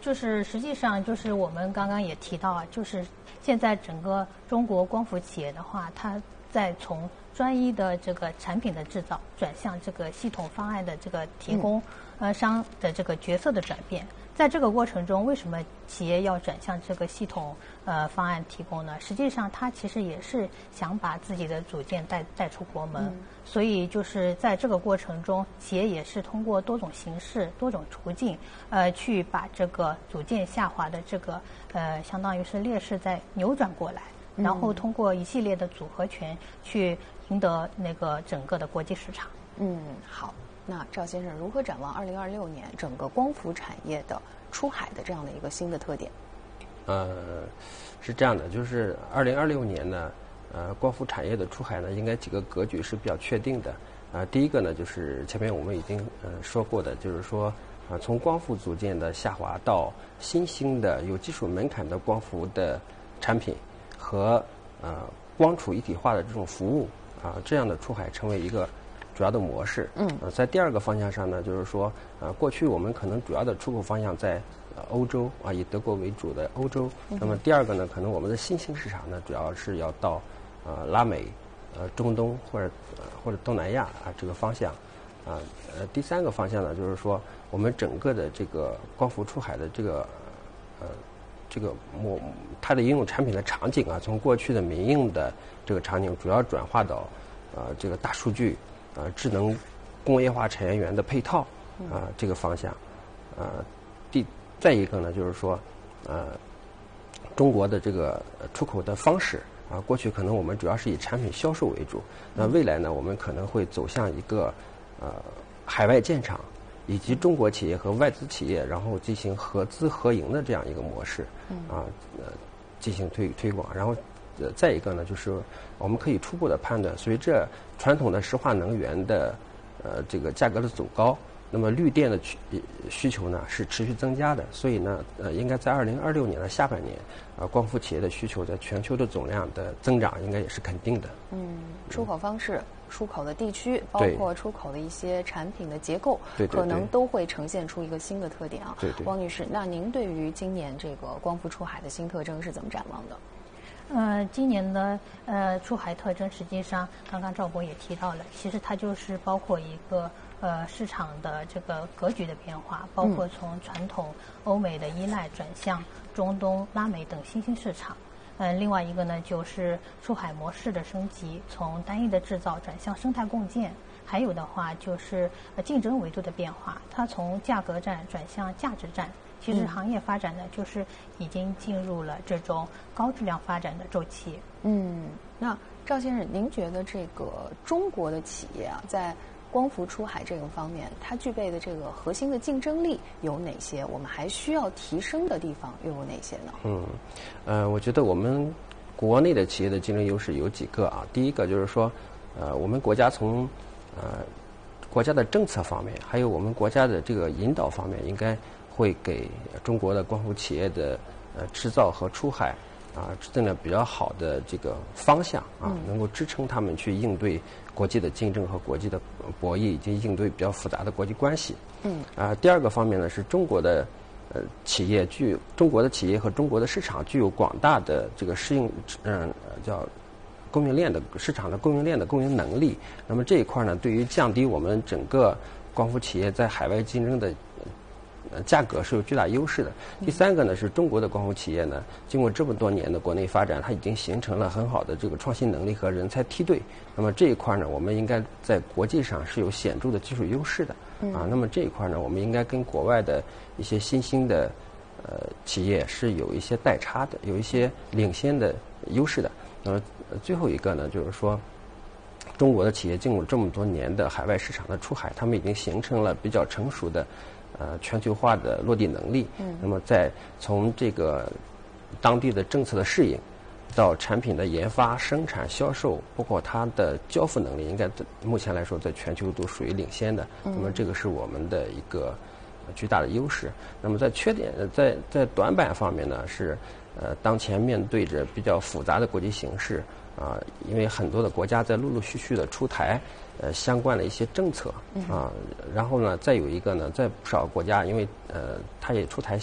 就是实际上就是我们刚刚也提到啊，就是现在整个中国光伏企业的话，它在从专一的这个产品的制造转向这个系统方案的这个提供商的这个角色的转变。在这个过程中，为什么企业要转向这个系统方案提供呢？实际上，它其实也是想把自己的组件带出国门，所以就是在这个过程中，企业也是通过多种形式、多种途径，去把这个组件下滑的这个相当于是劣势再扭转过来，然后通过一系列的组合拳去赢得那个整个的国际市场。 好。那赵先生如何展望2026年整个光伏产业的出海的这样的一个新的特点？ 是这样的，就是2026年呢，光伏产业的出海呢，应该几个格局是比较确定的。第一个呢，就是前面我们已经说过的，就是说从光伏组件的下滑到新兴的有技术门槛的光伏的产品和光储一体化的这种服务这样的出海成为一个主要的模式。在第二个方向上呢，就是说，过去我们可能主要的出口方向在欧洲以德国为主的欧洲。那么第二个呢，可能我们的新兴市场呢，主要是要到拉美、中东或者东南亚这个方向。第三个方向呢，就是说我们整个的这个光伏出海的这个它的应用产品的场景从过去的民用的这个场景，主要转化到这个大数据。智能工业化产业园的配套这个方向。再一个呢，就是说中国的这个出口的方式过去可能我们主要是以产品销售为主，那未来呢，我们可能会走向一个海外建厂以及中国企业和外资企业然后进行合资合营的这样一个模式进行推广。然后再一个呢，就是我们可以初步的判断，随着传统的石化能源的这个价格的走高，那么绿电的需求呢是持续增加的，所以呢应该在2026年的下半年光伏企业的需求在全球的总量的增长应该也是肯定的。 出口方式、出口的地区，包括出口的一些产品的结构，可能都会呈现出一个新的特点啊。汪女士，那您对于今年这个光伏出海的新特征是怎么展望的？ 今年的出海特征，实际上刚刚赵博也提到了，其实它就是包括一个市场的这个格局的变化，包括从传统欧美的依赖转向中东、拉美等新兴市场。另外一个呢，就是出海模式的升级，从单一的制造转向生态共建。还有的话就是竞争维度的变化，它从价格战转向价值战。其实行业发展呢，就是已经进入了这种高质量发展的周期。 那赵先生，您觉得这个中国的企业在光伏出海这个方面，它具备的这个核心的竞争力有哪些？我们还需要提升的地方又有哪些呢？ 我觉得我们国内的企业的竞争优势有几个第一个就是说，我们国家从国家的政策方面，还有我们国家的这个引导方面，应该会给中国的光伏企业的制造和出海制定了比较好的这个方向能够支撑他们去应对国际的竞争和国际的博弈，以及应对比较复杂的国际关系。第二个方面呢，是中国的企业中国的企业和中国的市场具有广大的这个适应叫供应链的市场的供应链的供应能力。那么这一块呢，对于降低我们整个光伏企业在海外竞争的价格是有巨大优势的。第三个呢，是中国的光伏企业呢，经过这么多年的国内发展，它已经形成了很好的这个创新能力和人才梯队。那么这一块呢，我们应该在国际上是有显著的技术优势的那么这一块呢，我们应该跟国外的一些新兴的企业是有一些代差的，有一些领先的优势的。那么最后一个呢，就是说中国的企业经过这么多年的海外市场的出海，他们已经形成了比较成熟的全球化的落地能力。那么从这个当地的政策的适应到产品的研发、生产、销售，包括它的交付能力，应该目前来说在全球都属于领先的。那么这个是我们的一个巨大的优势。那么在短板方面呢，是当前面对着比较复杂的国际形势因为很多的国家在陆陆续续的出台相关的一些政策然后呢，再有一个呢，在不少国家，因为它也出台